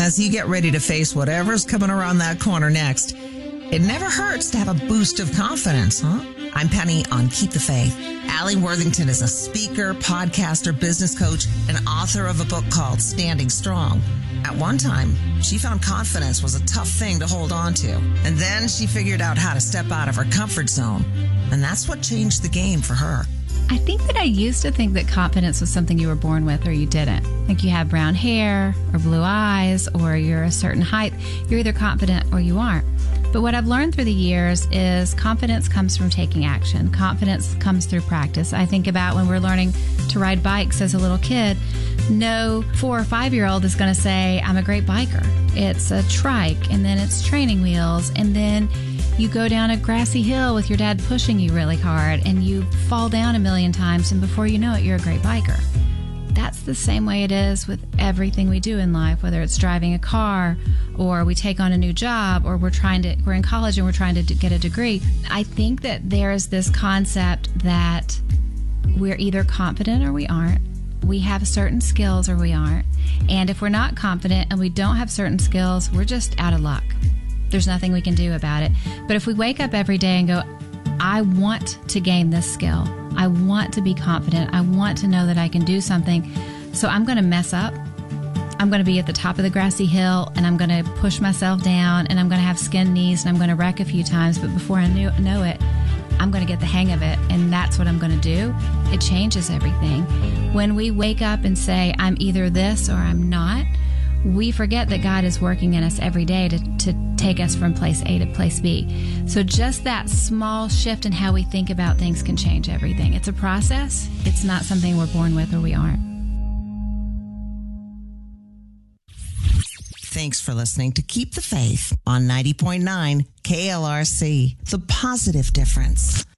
as you get ready to face whatever's coming around that corner next. It never hurts to have a boost of confidence, huh? I'm Penny on Keep the Faith. Allie Worthington is a speaker, podcaster, business coach, and author of a book called Standing Strong. At one time, she found confidence was a tough thing to hold on to. And then she figured out how to step out of her comfort zone. And that's what changed the game for her. I think that I used to think that confidence was something you were born with or you didn't. Like you have brown hair or blue eyes or you're a certain height. You're either confident or you aren't. But what I've learned through the years is confidence comes from taking action. Confidence comes through practice. I think about when we're learning to ride bikes as a little kid, no 4 or 5-year-old is going to say, I'm a great biker. It's a trike, and then it's training wheels, and then you go down a grassy hill with your dad pushing you really hard, and you fall down a million times, and before you know it, you're a great biker. That's the same way it is with everything we do in life, whether it's driving a car or we take on a new job or we're in college and we're trying to get a degree. I think that there's this concept that we're either confident or we aren't. We have certain skills or we aren't. And if we're not confident and we don't have certain skills, we're just out of luck. There's nothing we can do about it. But if we wake up every day and go, I want to gain this skill. I want to be confident. I want to know that I can do something. So I'm going to mess up. I'm going to be at the top of the grassy hill and I'm going to push myself down and I'm going to have skinned knees and I'm going to wreck a few times. But before I know it, I'm going to get the hang of it. And that's what I'm going to do. It changes everything. When we wake up and say, I'm either this or I'm not, we forget that God is working in us every day to take us from place A to place B. So just that small shift in how we think about things can change everything. It's a process. It's not something we're born with or we aren't. Thanks for listening to Keep the Faith on 90.9 KLRC, The Positive Difference.